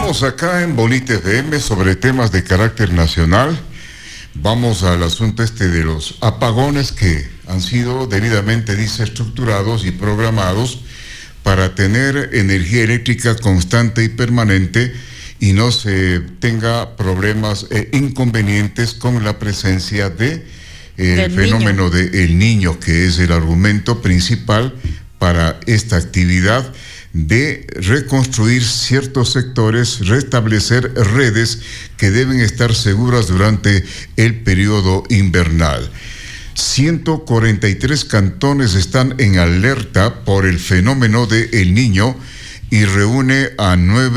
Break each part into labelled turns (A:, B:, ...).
A: Continuamos acá en Bonita FM sobre temas de carácter nacional. Vamos al asunto de los apagones que han sido debidamente desestructurados y programados para tener energía eléctrica constante y permanente y no se tenga problemas e inconvenientes con la presencia de el fenómeno del niño, que es el argumento principal para esta actividad de reconstruir ciertos sectores, restablecer redes que deben estar seguras durante el periodo invernal. 143 cantones están en alerta por el fenómeno de El Niño y reúne a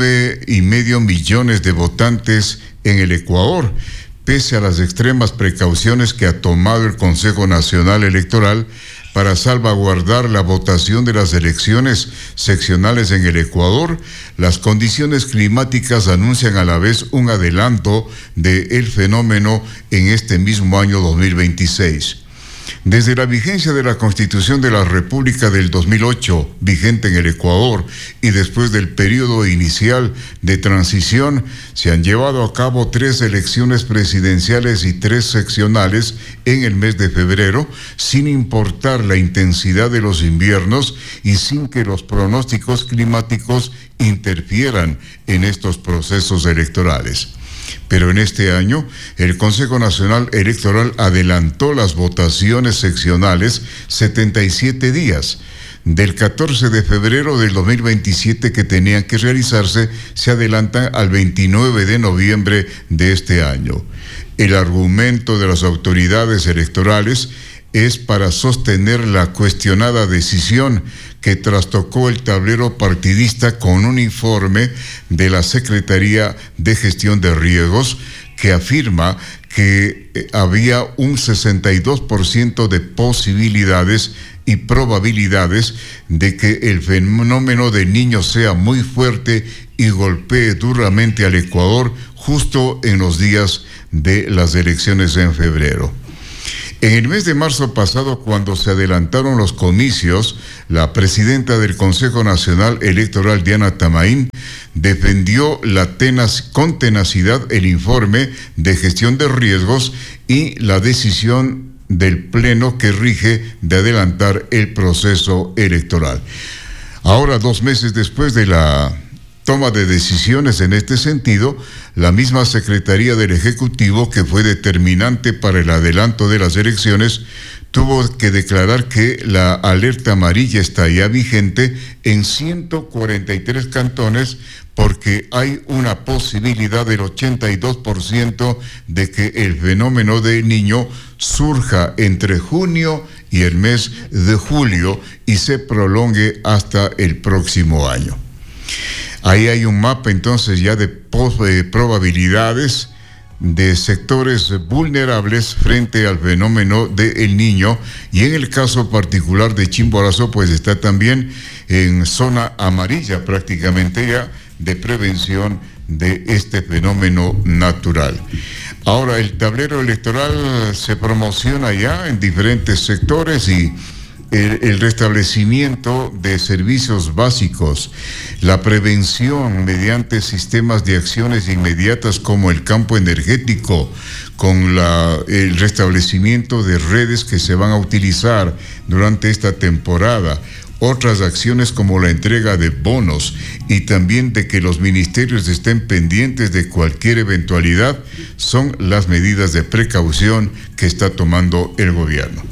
A: 9,5 millones de votantes en el Ecuador, pese a las extremas precauciones que ha tomado el Consejo Nacional Electoral para salvaguardar la votación de las elecciones seccionales en el Ecuador. Las condiciones climáticas anuncian a la vez un adelanto del fenómeno en este mismo año 2026. Desde la vigencia de la Constitución de la República del 2008, vigente en el Ecuador, y después del periodo inicial de transición, se han llevado a cabo 3 elecciones presidenciales y 3 seccionales en el mes de febrero, sin importar la intensidad de los inviernos y sin que los pronósticos climáticos interfieran en estos procesos electorales. Pero en este año, el Consejo Nacional Electoral adelantó las votaciones seccionales 77 días. Del 14 de febrero del 2027 que tenían que realizarse, se adelantan al 29 de noviembre de este año. El argumento de las autoridades electorales es para sostener la cuestionada decisión que trastocó el tablero partidista con un informe de la Secretaría de Gestión de Riesgos que afirma que había un 62% de posibilidades y probabilidades de que el fenómeno del Niño sea muy fuerte y golpee duramente al Ecuador justo en los días de las elecciones en febrero. En el mes de marzo pasado, cuando se adelantaron los comicios, la presidenta del Consejo Nacional Electoral, Diana Tamaín, defendió con tenacidad el informe de gestión de riesgos y la decisión del Pleno que rige de adelantar el proceso electoral. Ahora, 2 meses después de la toma de decisiones en este sentido, la misma Secretaría del Ejecutivo, que fue determinante para el adelanto de las elecciones, tuvo que declarar que la alerta amarilla está ya vigente en 143 cantones porque hay una posibilidad del 82% de que el fenómeno del Niño surja entre junio y el mes de julio y se prolongue hasta el próximo año. Ahí hay un mapa entonces ya de probabilidades de sectores vulnerables frente al fenómeno del Niño, y en el caso particular de Chimborazo pues está también en zona amarilla prácticamente ya de prevención de este fenómeno natural. Ahora, el tablero electoral se promociona ya en diferentes sectores y el restablecimiento de servicios básicos, la prevención mediante sistemas de acciones inmediatas como el campo energético, con el restablecimiento de redes que se van a utilizar durante esta temporada, otras acciones como la entrega de bonos y también de que los ministerios estén pendientes de cualquier eventualidad, son las medidas de precaución que está tomando el gobierno.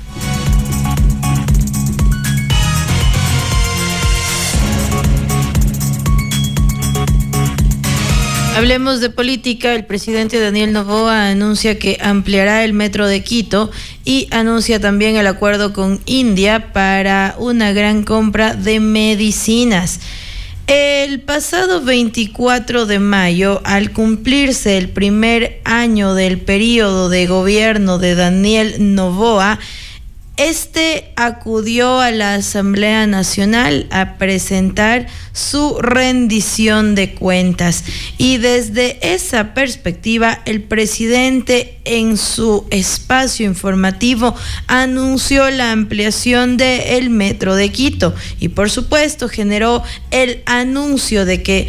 B: Hablemos de política. El presidente Daniel Noboa anuncia que ampliará el metro de Quito y anuncia también el acuerdo con India para una gran compra de medicinas. El pasado 24 de mayo, al cumplirse el primer año del periodo de gobierno de Daniel Noboa, este acudió a la Asamblea Nacional a presentar su rendición de cuentas, y desde esa perspectiva el presidente en su espacio informativo anunció la ampliación del metro de Quito y por supuesto generó el anuncio de que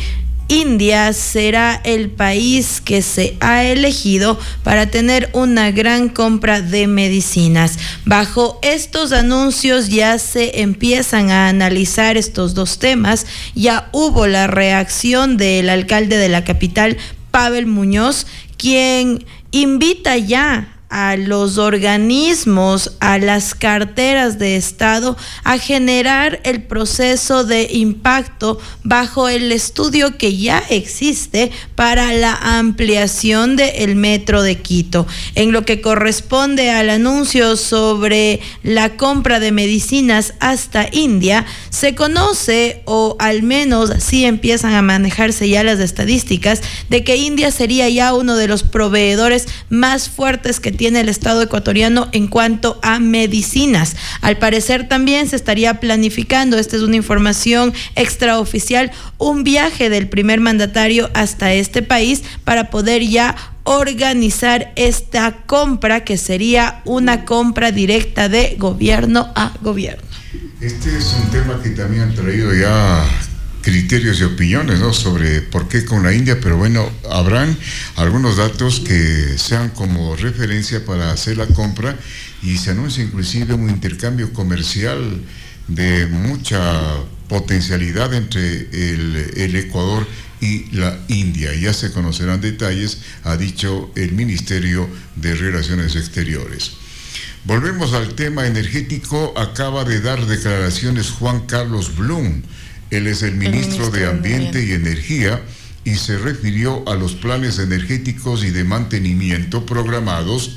B: India será el país que se ha elegido para tener una gran compra de medicinas. Bajo estos anuncios ya se empiezan a analizar estos dos temas. Ya hubo la reacción del alcalde de la capital, Pavel Muñoz, quien invita ya a los organismos, a las carteras de Estado, a generar el proceso de impacto bajo el estudio que ya existe para la ampliación del metro de Quito. En lo que corresponde al anuncio sobre la compra de medicinas hasta India, se conoce, o al menos así empiezan a manejarse ya las estadísticas, de que India sería ya uno de los proveedores más fuertes que tiene el Estado ecuatoriano en cuanto a medicinas. Al parecer también se estaría planificando, esta es una información extraoficial, un viaje del primer mandatario hasta este país para poder ya organizar esta compra, que sería una compra directa de gobierno a gobierno.
A: Este es un tema que también han traído ya criterios y opiniones, ¿no?, sobre por qué con la India, pero bueno, habrán algunos datos que sean como referencia para hacer la compra, y se anuncia inclusive un intercambio comercial de mucha potencialidad entre el Ecuador y la India. Ya se conocerán detalles, ha dicho el Ministerio de Relaciones Exteriores. Volvemos al tema energético. Acaba de dar declaraciones Juan Carlos Blum. Él es el ministro de Ambiente y Energía, y se refirió a los planes energéticos y de mantenimiento programados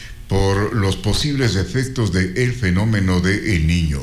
A: por los posibles efectos del fenómeno de El Niño.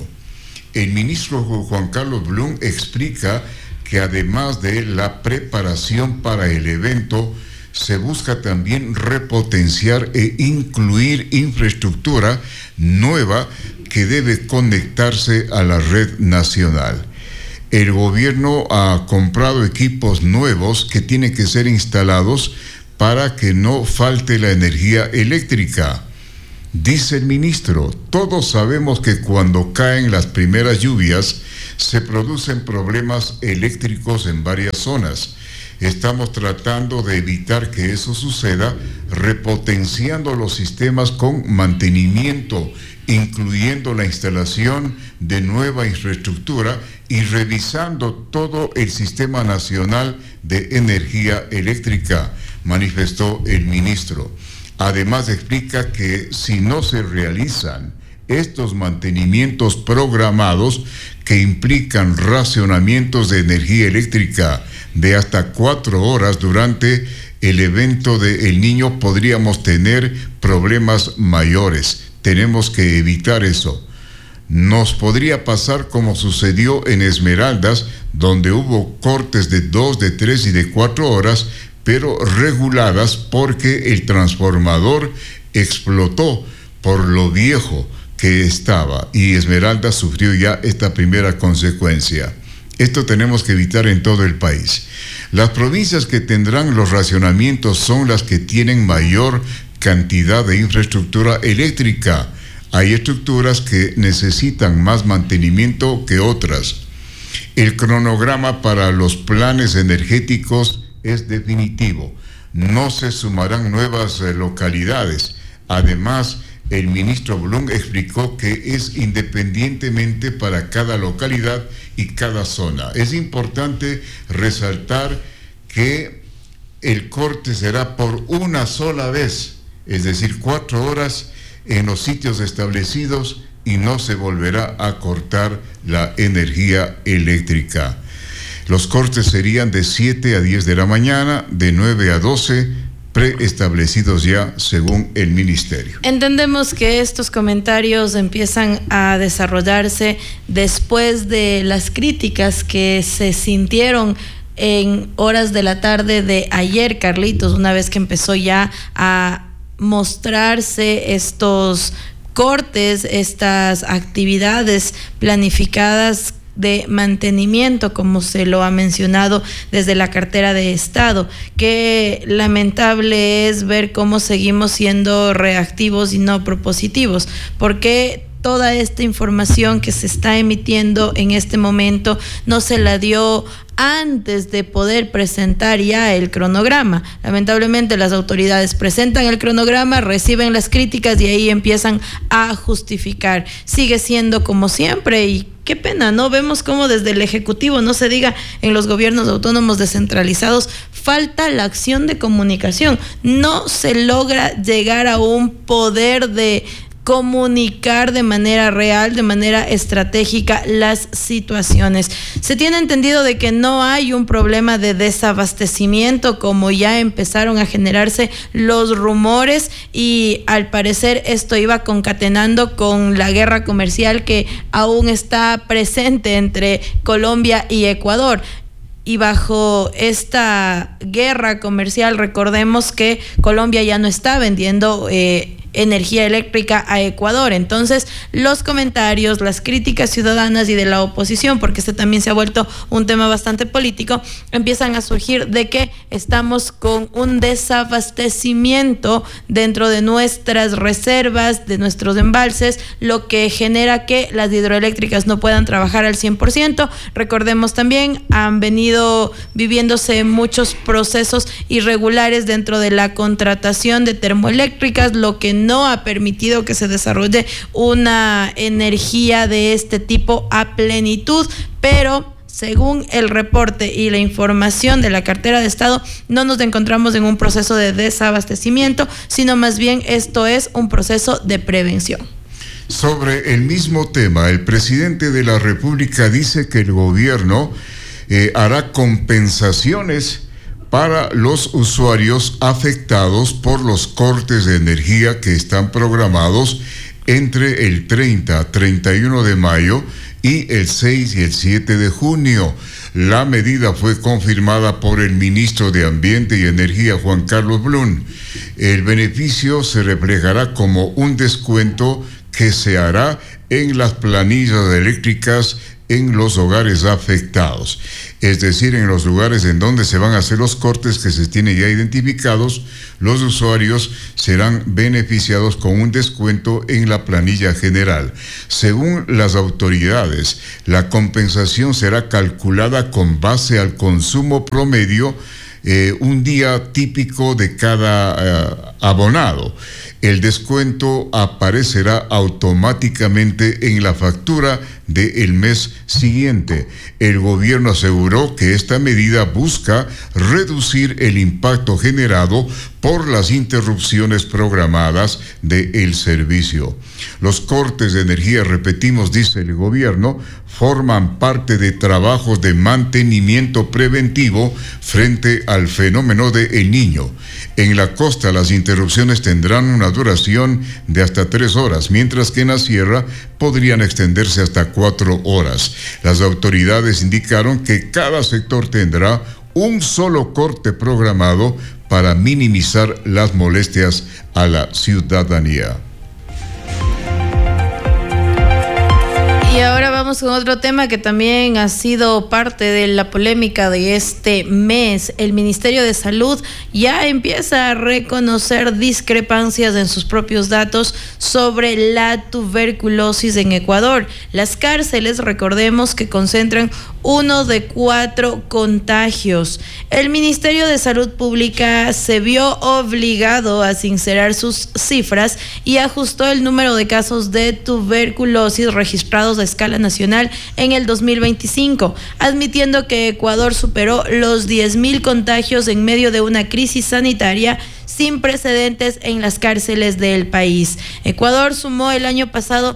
A: El ministro Juan Carlos Blum explica que además de la preparación para el evento, se busca también repotenciar e incluir infraestructura nueva que debe conectarse a la red nacional. El gobierno ha comprado equipos nuevos que tienen que ser instalados para que no falte la energía eléctrica. Dice el ministro, todos sabemos que cuando caen las primeras lluvias se producen problemas eléctricos en varias zonas. Estamos tratando de evitar que eso suceda, repotenciando los sistemas con mantenimiento, incluyendo la instalación de nueva infraestructura y revisando todo el sistema nacional de energía eléctrica, manifestó el ministro. Además explica que si no se realizan estos mantenimientos programados, que implican racionamientos de energía eléctrica de hasta 4 horas durante el evento de El Niño, podríamos tener problemas mayores. Tenemos que evitar eso. Nos podría pasar como sucedió en Esmeraldas, donde hubo cortes de 2, de 3 y de 4 horas, pero reguladas porque el transformador explotó por lo viejo que estaba, y Esmeraldas sufrió ya esta primera consecuencia. Esto tenemos que evitar en todo el país. Las provincias que tendrán los racionamientos son las que tienen mayor cantidad de infraestructura eléctrica. Hay estructuras que necesitan más mantenimiento que otras. El cronograma para los planes energéticos es definitivo. No se sumarán nuevas localidades. Además, el ministro Blum explicó que es independientemente para cada localidad y cada zona. Es importante resaltar que el corte será por una sola vez, es decir, 4 horas en los sitios establecidos, y no se volverá a cortar la energía eléctrica. Los cortes serían de 7 a 10 de la mañana, de 9 a 12, preestablecidos ya según el ministerio.
B: Entendemos que estos comentarios empiezan a desarrollarse después de las críticas que se sintieron en horas de la tarde de ayer, Carlitos, una vez que empezó ya a mostrarse estos cortes, estas actividades planificadas de mantenimiento, como se lo ha mencionado desde la cartera de Estado. Qué lamentable es ver cómo seguimos siendo reactivos y no propositivos, porque toda esta información que se está emitiendo en este momento no se la dio antes de poder presentar ya el cronograma. Lamentablemente las autoridades presentan el cronograma, reciben las críticas y ahí empiezan a justificar. Sigue siendo como siempre y qué pena, ¿no? Vemos cómo desde el Ejecutivo, no se diga en los gobiernos autónomos descentralizados, falta la acción de comunicación. No se logra llegar a un poder de comunicar de manera real, de manera estratégica las situaciones. Se tiene entendido de que no hay un problema de desabastecimiento, como ya empezaron a generarse los rumores, y al parecer esto iba concatenando con la guerra comercial que aún está presente entre Colombia y Ecuador. Y bajo esta guerra comercial, recordemos que Colombia ya no está vendiendo energía eléctrica a Ecuador. Entonces, los comentarios, las críticas ciudadanas y de la oposición, porque este también se ha vuelto un tema bastante político, empiezan a surgir de que estamos con un desabastecimiento dentro de nuestras reservas, de nuestros embalses, lo que genera que las hidroeléctricas no puedan trabajar al 100%. Recordemos también, han venido viviéndose muchos procesos irregulares dentro de la contratación de termoeléctricas, lo que no ha permitido que se desarrolle una energía de este tipo a plenitud, pero según el reporte y la información de la cartera de Estado, no nos encontramos en un proceso de desabastecimiento, sino más bien esto es un proceso de prevención.
A: Sobre el mismo tema, el presidente de la República dice que el gobierno hará compensaciones para los usuarios afectados por los cortes de energía que están programados entre el 31 de mayo y el 6 y el 7 de junio. La medida fue confirmada por el ministro de Ambiente y Energía, Juan Carlos Blum. El beneficio se reflejará como un descuento que se hará en las planillas eléctricas en los hogares afectados, es decir, en los lugares en donde se van a hacer los cortes que se tienen ya identificados. Los usuarios serán beneficiados con un descuento en la planilla general. Según las autoridades, la compensación será calculada con base al consumo promedio un día típico de cada abonado. El descuento aparecerá automáticamente en la factura del mes siguiente. El gobierno aseguró que esta medida busca reducir el impacto generado por las interrupciones programadas del servicio. Los cortes de energía, repetimos, dice el gobierno, forman parte de trabajos de mantenimiento preventivo frente al fenómeno de El Niño. En la costa, las interrupciones tendrán una duración de hasta 3 horas, mientras que en la sierra podrían extenderse hasta 4 horas. Las autoridades indicaron que cada sector tendrá un solo corte programado para minimizar las molestias a la ciudadanía.
B: Y ahora vamos con otro tema que también ha sido parte de la polémica de este mes. El Ministerio de Salud ya empieza a reconocer discrepancias en sus propios datos sobre la tuberculosis en Ecuador. Las cárceles, recordemos que concentran 1 de 4 contagios. El Ministerio de Salud Pública se vio obligado a sincerar sus cifras y ajustó el número de casos de tuberculosis registrados a escala nacional en el 2025, admitiendo que Ecuador superó los 10.000 contagios en medio de una crisis sanitaria sin precedentes en las cárceles del país. Ecuador sumó el año pasado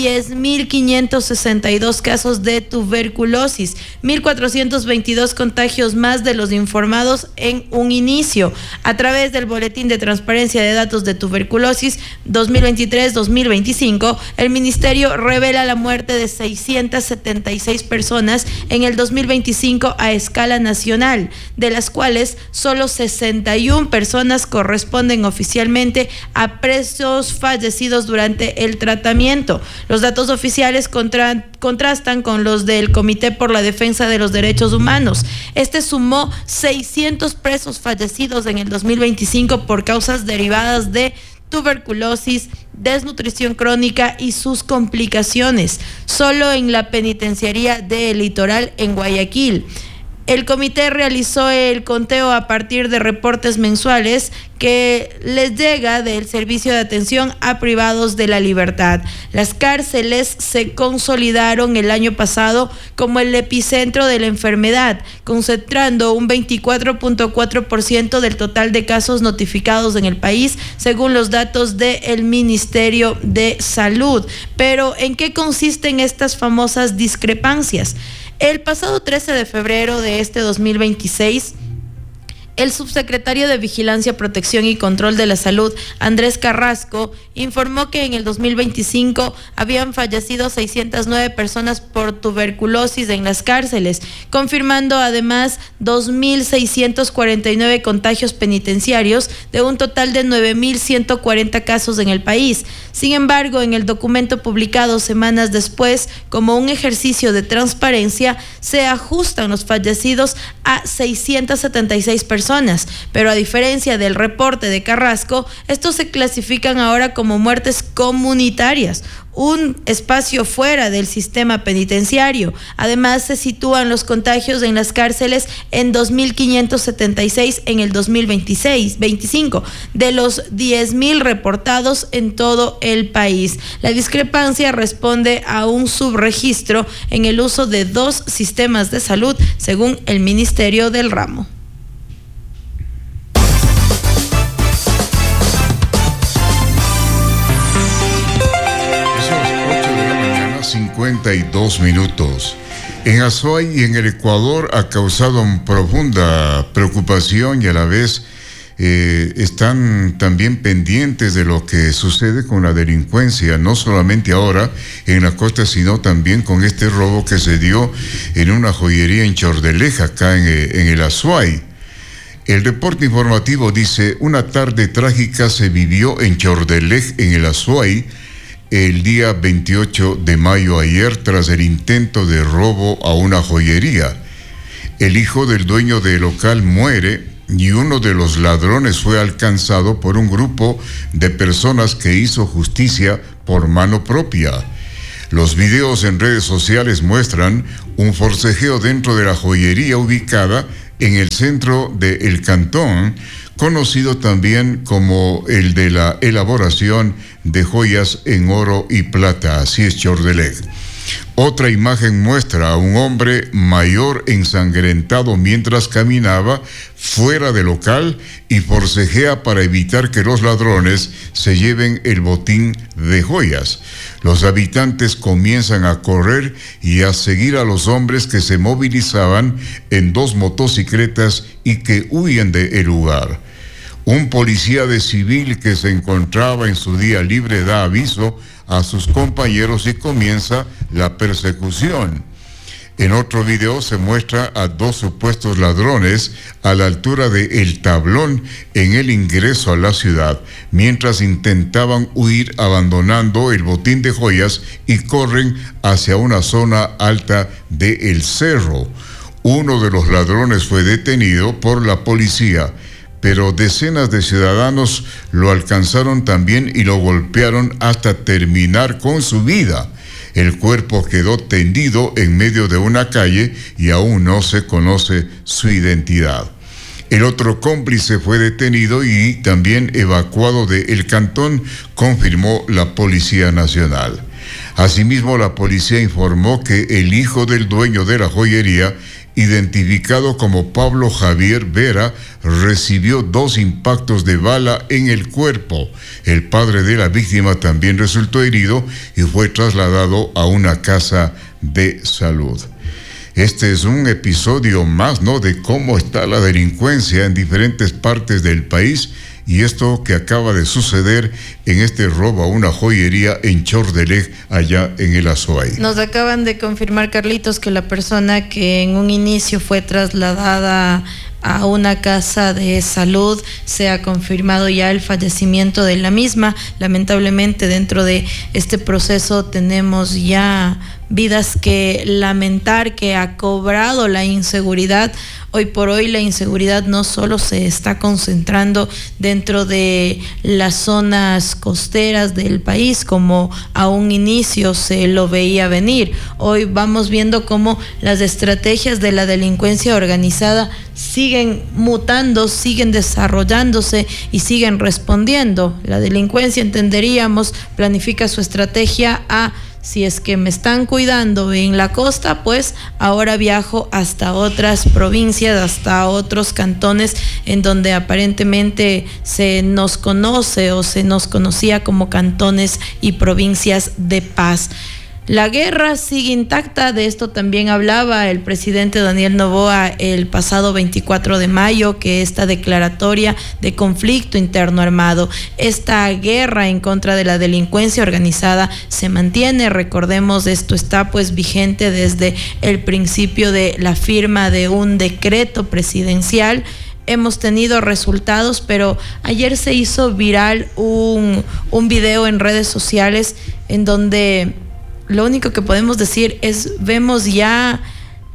B: 10.562 casos de tuberculosis, 1.422 contagios más de los informados en un inicio. A través del Boletín de Transparencia de Datos de Tuberculosis 2023-2025, el Ministerio revela la muerte de 676 personas en el 2025 a escala nacional, de las cuales solo 61 personas corresponden oficialmente a presos fallecidos durante el tratamiento. Los datos oficiales contrastan con los del Comité por la Defensa de los Derechos Humanos. Este sumó 600 presos fallecidos en el 2025 por causas derivadas de tuberculosis, desnutrición crónica y sus complicaciones, solo en la penitenciaría del Litoral en Guayaquil. El comité realizó el conteo a partir de reportes mensuales que les llega del Servicio de Atención a Privados de la Libertad. Las cárceles se consolidaron el año pasado como el epicentro de la enfermedad, concentrando un 24.4% del total de casos notificados en el país, según los datos del Ministerio de Salud. Pero, ¿en qué consisten estas famosas discrepancias? El pasado 13 de febrero de este 2026, el subsecretario de Vigilancia, Protección y Control de la Salud, Andrés Carrasco, informó que en el 2025 habían fallecido 609 personas por tuberculosis en las cárceles, confirmando además 2.649 contagios penitenciarios de un total de 9.140 casos en el país. Sin embargo, en el documento publicado semanas después, como un ejercicio de transparencia, se ajustan los fallecidos a 676 personas, pero a diferencia del reporte de Carrasco, estos se clasifican ahora como muertes comunitarias, un espacio fuera del sistema penitenciario. Además, se sitúan los contagios en las cárceles en 2.576 en el 2025, de los 10.000 reportados en todo el país. La discrepancia responde a un subregistro en el uso de 2 sistemas de salud, según el Ministerio del Ramo.
A: 52 minutos. En Azuay y en el Ecuador ha causado profunda preocupación y a la vez están también pendientes de lo que sucede con la delincuencia, no solamente ahora en la costa, sino también con este robo que se dio en una joyería en Chordeleja, acá en el Azuay. El reporte informativo dice: una tarde trágica se vivió en Chordelej, en el Azuay, el día 28 de mayo ayer, tras el intento de robo a una joyería. El hijo del dueño del local muere y uno de los ladrones fue alcanzado por un grupo de personas que hizo justicia por mano propia. Los videos en redes sociales muestran un forcejeo dentro de la joyería ubicada en el centro de El Cantón, conocido también como el de la elaboración de joyas en oro y plata, así es Chordelej. Otra imagen muestra a un hombre mayor ensangrentado mientras caminaba fuera del local y forcejea para evitar que los ladrones se lleven el botín de joyas. Los habitantes comienzan a correr y a seguir a los hombres que se movilizaban en 2 motocicletas y que huyen del lugar. Un policía de civil que se encontraba en su día libre da aviso a sus compañeros y comienza la persecución. En otro video se muestra a 2 supuestos ladrones a la altura de El Tablón en el ingreso a la ciudad, mientras intentaban huir abandonando el botín de joyas y corren hacia una zona alta de El Cerro. Uno de los ladrones fue detenido por la policía, pero decenas de ciudadanos lo alcanzaron también y lo golpearon hasta terminar con su vida. El cuerpo quedó tendido en medio de una calle y aún no se conoce su identidad. El otro cómplice fue detenido y también evacuado de El Cantón, confirmó la Policía Nacional. Asimismo, la policía informó que el hijo del dueño de la joyería, identificado como Pablo Javier Vera, recibió 2 impactos de bala en el cuerpo. El padre de la víctima también resultó herido y fue trasladado a una casa de salud. Este es un episodio más, ¿no?, de cómo está la delincuencia en diferentes partes del país, y esto que acaba de suceder en este robo a una joyería en Chordelej, allá en el Azuay.
B: Nos acaban de confirmar, Carlitos, que la persona que en un inicio fue trasladada a una casa de salud, se ha confirmado ya el fallecimiento de la misma. Lamentablemente, dentro de este proceso tenemos ya vidas que lamentar, que ha cobrado la inseguridad. Hoy por hoy la inseguridad no solo se está concentrando dentro de las zonas costeras del país, como a un inicio se lo veía venir. Hoy vamos viendo cómo las estrategias de la delincuencia organizada siguen mutando, siguen desarrollándose y siguen respondiendo. La delincuencia, entenderíamos, planifica su estrategia a: si es que me están cuidando en la costa, pues ahora viajo hasta otras provincias, hasta otros cantones en donde aparentemente se nos conoce o se nos conocía como cantones y provincias de paz. La guerra sigue intacta, de esto también hablaba el presidente Daniel Noboa el pasado 24 de mayo, que esta declaratoria de conflicto interno armado, esta guerra en contra de la delincuencia organizada se mantiene. Recordemos, esto está pues vigente desde el principio de la firma de un decreto presidencial. Hemos tenido resultados, pero ayer se hizo viral un video en redes sociales en donde lo único que podemos decir es: vemos ya,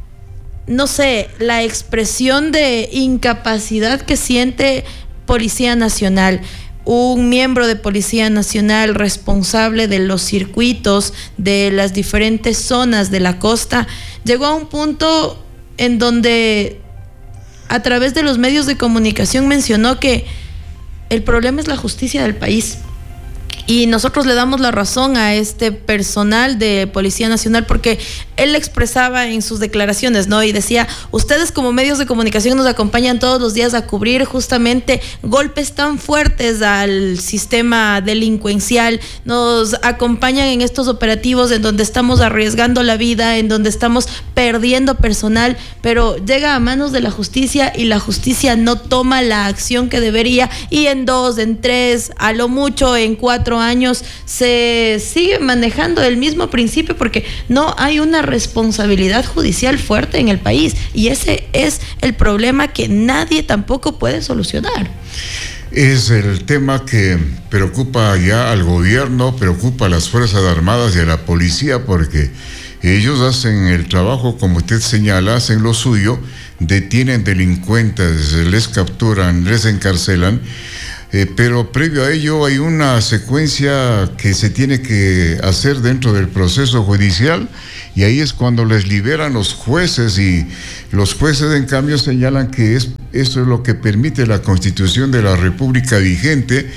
B: no sé, la expresión de incapacidad que siente Policía Nacional. Un miembro de Policía Nacional responsable de los circuitos de las diferentes zonas de la costa llegó a un punto en donde a través de los medios de comunicación mencionó que el problema es la justicia del país. Y nosotros le damos la razón a este personal de Policía Nacional, porque él expresaba en sus declaraciones, ¿no? Y decía: ustedes como medios de comunicación nos acompañan todos los días a cubrir justamente golpes tan fuertes al sistema delincuencial, nos acompañan en estos operativos en donde estamos arriesgando la vida, en donde estamos perdiendo personal, pero llega a manos de la justicia y la justicia no toma la acción que debería, y en 2, en 3, a lo mucho en 4 años se sigue manejando el mismo principio, porque no hay una responsabilidad judicial fuerte en el país, y ese es el problema que nadie tampoco puede solucionar.
A: Es el tema que preocupa ya al gobierno, preocupa a las Fuerzas Armadas y a la policía, porque ellos hacen el trabajo, como usted señala, hacen lo suyo, detienen delincuentes, les capturan, les encarcelan. Pero previo a ello hay una secuencia que se tiene que hacer dentro del proceso judicial, y ahí es cuando les liberan los jueces, y los jueces en cambio señalan que eso es lo que permite la Constitución de la República vigente,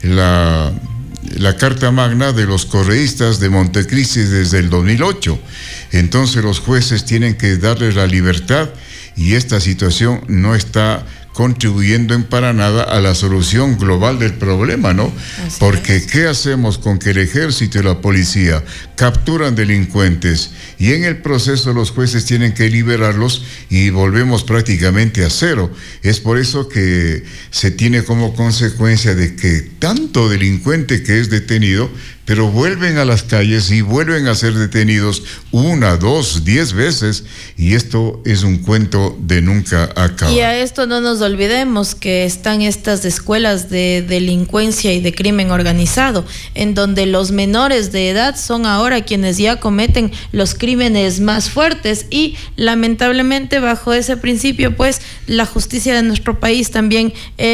A: la Carta Magna de los correístas de Montecristi desde el 2008. Entonces los jueces tienen que darles la libertad, y esta situación no está contribuyendo en para nada a la solución global del problema, ¿no? Porque ¿qué hacemos con que el ejército y la policía capturan delincuentes y en el proceso los jueces tienen que liberarlos y volvemos prácticamente a cero? Es por eso que se tiene como consecuencia de que tanto delincuente que es detenido, pero vuelven a las calles y vuelven a ser detenidos 1, 2, 10 veces, y esto es un cuento de nunca acabar.
B: Y a esto no nos olvidemos que están estas escuelas de delincuencia y de crimen organizado, en donde los menores de edad son ahora quienes ya cometen los crímenes más fuertes, y lamentablemente bajo ese principio pues la justicia de nuestro país también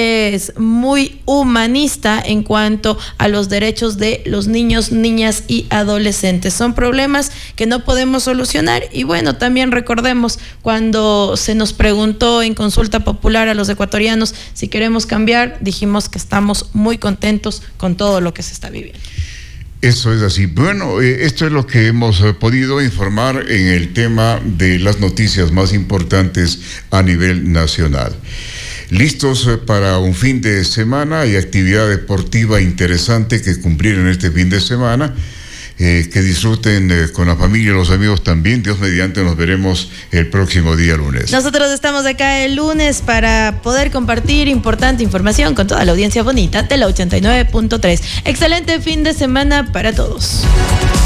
B: es muy humanista en cuanto a los derechos de los niños, niñas y adolescentes. Son problemas que no podemos solucionar, y bueno, también recordemos cuando se nos preguntó en consulta popular a los ecuatorianos si queremos cambiar, dijimos que estamos muy contentos con todo lo que se está viviendo.
A: Eso es así. Bueno, esto es lo que hemos podido informar en el tema de las noticias más importantes a nivel nacional. Listos para un fin de semana y actividad deportiva interesante que cumplir en este fin de semana. Que disfruten con la familia y los amigos también. Dios mediante, nos veremos el próximo día lunes.
B: Nosotros estamos acá el lunes para poder compartir importante información con toda la audiencia bonita de la 89.3. Excelente fin de semana para todos.